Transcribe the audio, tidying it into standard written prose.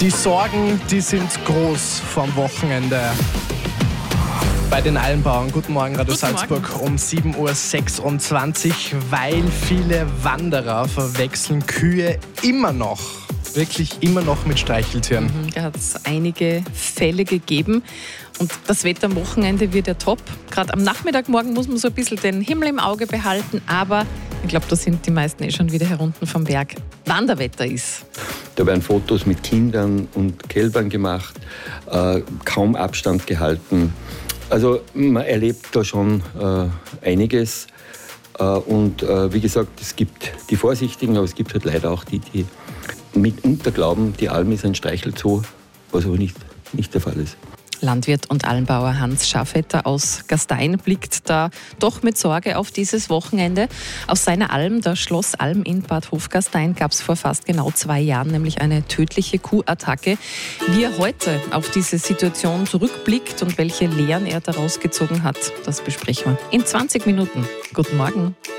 Die Sorgen, die sind groß vom Wochenende. Bei den Almbauern. Guten Morgen, Radio Salzburg um 7.26 Uhr, weil viele Wanderer verwechseln Kühe immer noch mit Streicheltieren. Da hat es einige Fälle gegeben. Und das Wetter am Wochenende wird ja top. Gerade am Nachmittagmorgen muss man so ein bisschen den Himmel im Auge behalten. Aber ich glaube, da sind die meisten schon wieder herunten vom Berg. Wanderwetter ist. Da werden Fotos mit Kindern und Kälbern gemacht, kaum Abstand gehalten. Also man erlebt da schon einiges. Und wie gesagt, es gibt die Vorsichtigen, aber es gibt halt leider auch die mitunter glauben, die Alm ist ein Streichelzoo, was aber nicht der Fall ist. Landwirt und Almbauer Hans Schafetter aus Gastein blickt da doch mit Sorge auf dieses Wochenende. Aus seiner Alm, der Schloss Alm in Bad Hofgastein, gab es vor fast genau 2 Jahren nämlich eine tödliche Kuhattacke. Wie er heute auf diese Situation zurückblickt und welche Lehren er daraus gezogen hat, das besprechen wir in 20 Minuten. Guten Morgen.